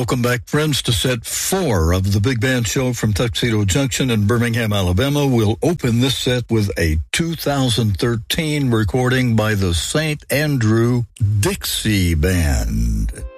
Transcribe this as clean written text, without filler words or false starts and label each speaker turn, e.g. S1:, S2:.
S1: Welcome back, friends, to set 4 of the Big Band Show from Tuxedo Junction in Birmingham, Alabama. We'll open this set with a 2013 recording by the St. Andrew Dixie Band.